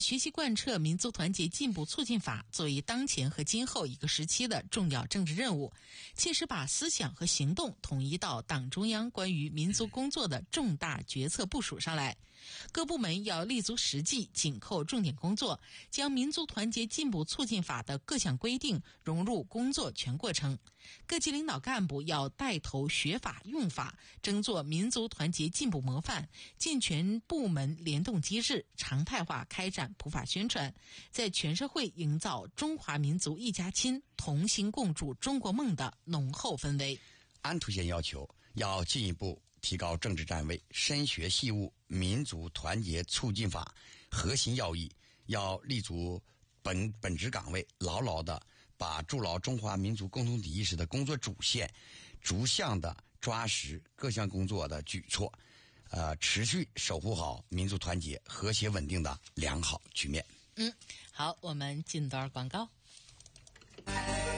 学习贯彻民族团结进步促进法作为当前和今后一个时期的重要政治任务，切实把思想和行动统一到党中央关于民族工作的重大决策部署上来。各部门要立足实际，紧扣重点工作，将民族团结进步促进法的各项规定融入工作全过程。各级领导干部要带头学法用法，争做民族团结进步模范，健全部门联动机制，常态化开展普法宣传，在全社会营造中华民族一家亲、同心共筑中国梦的浓厚氛围。 安图县要求要进一步提高政治站位，深学细悟民族团结促进法核心要义，要立足本职岗位，牢牢的把筑牢中华民族共同体意识的工作主线，逐项的抓实各项工作的举措，持续守护好民族团结和谐稳定的良好局面。 好，我们进段广告。 开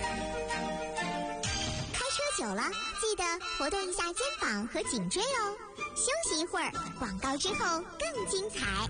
车久了，记得活动一下肩膀和颈椎哦。休息一会儿，广告之后更精彩。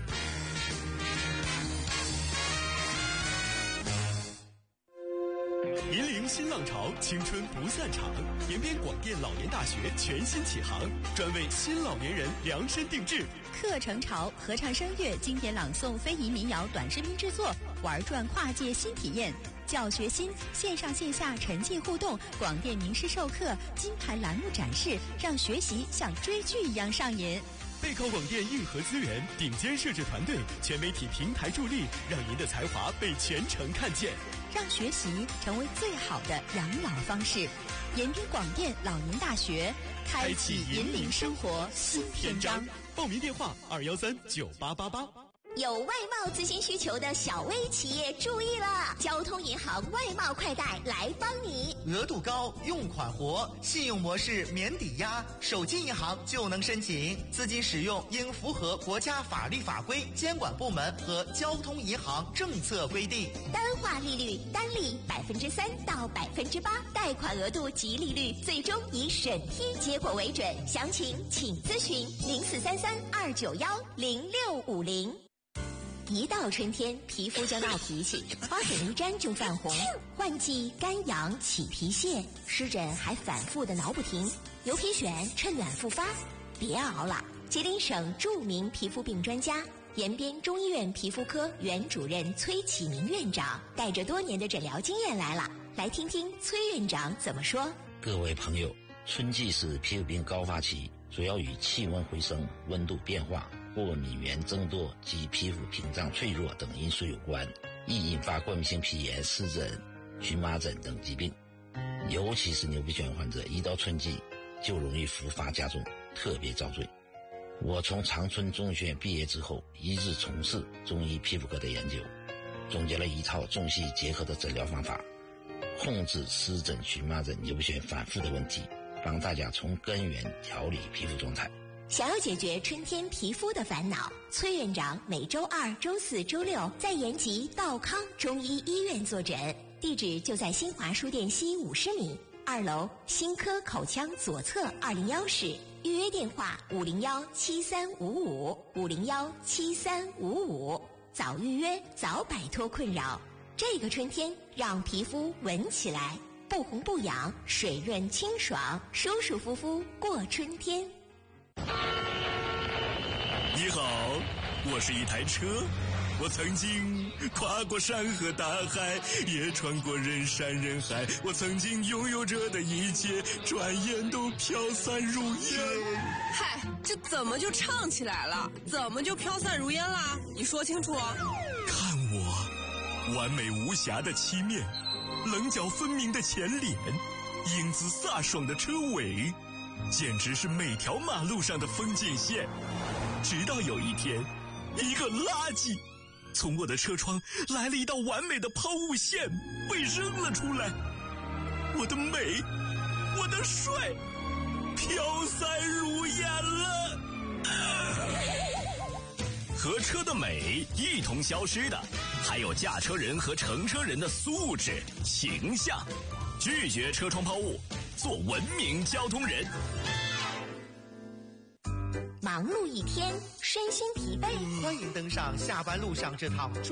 引领新浪潮，青春不散场。延边广电老年大学全新启航，专为新老年人量身定制。 课程潮，合唱声乐，经典朗诵，非遗民谣短视频制作，玩转跨界新体验。教学新，线上线下沉浸互动，广电名师授课，金牌栏目展示，让学习像追剧一样上瘾。 背靠广电硬核资源，顶尖摄制团队，全媒体平台助力，让您的才华被全城看见， 让学习成为最好的养老方式。延边广电老年大学，开启引领生活新篇章。 报名电话2139888。 有外贸咨询需求的小微企业注意了，交通银行外贸快贷来帮你。 额度高，用款活，信用模式免抵押，手机银行就能申请。资金使用应符合国家法律法规、监管部门和交通银行政策规定。 单化利率单利3%到8%，贷款额度及利率最终以审批结果为准。详情请咨询043329105650。一到春天，皮肤就闹脾气，花粉一沾就泛红，换季干痒起皮屑，湿疹还反复的挠不停，牛皮癣趁暖复发。别熬了，吉林省著名皮肤病专家、延边中医院皮肤科原主任崔启明院长带着多年的诊疗经验来了，来听听崔院长怎么说。 各位朋友，春季是皮肤病高发期，主要与气温回升、温度变化、过敏源增多及皮肤屏障脆弱等因素有关，易引发过敏性皮炎、湿疹、荨麻疹等疾病。尤其是牛皮癣患者，一到春季就容易复发加重，特别遭罪。我从长春中医学院毕业之后，一直从事中医皮肤科的研究，总结了一套中西结合的诊疗方法，控制湿疹、荨麻疹、牛皮癣反复的问题，帮大家从根源调理皮肤状态。 想要解决春天皮肤的烦恼，崔院长每周2、周4、周6在延吉道康中医医院坐诊，地址就在新华书店西50米2楼新科口腔左侧201室，预约电话5017355，5017355，早预约早摆脱困扰。这个春天让皮肤闻起来不红不痒，水润清爽，舒舒服服过春天。 你好，我是一台车，我曾经跨过山河大海，也穿过人山人海，我曾经拥有着的一切，转眼都飘散如烟。 嗨，这怎么就唱起来了？怎么就飘散如烟啦？你说清楚。 看我，完美无瑕的漆面，棱角分明的前脸，英姿飒爽的车尾，简直是每条马路上的风景线。直到有一天，一个垃圾从我的车窗来了一道完美的抛物线，被扔了出来。我的美，我的帅，飘散如烟了。和车的美一同消失的，还有驾车人和乘车人的素质、形象。拒绝车窗抛物，做文明交通人。 忙忙碌一天，身心疲惫？ 欢迎登上下班路上这趟